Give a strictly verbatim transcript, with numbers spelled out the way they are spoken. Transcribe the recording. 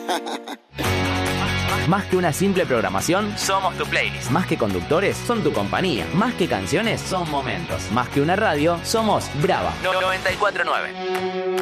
Más que una simple programación, somos tu playlist. Más que conductores, son tu compañía. Más que canciones, son momentos. Más que una radio, somos Brava noventa y cuatro punto nueve.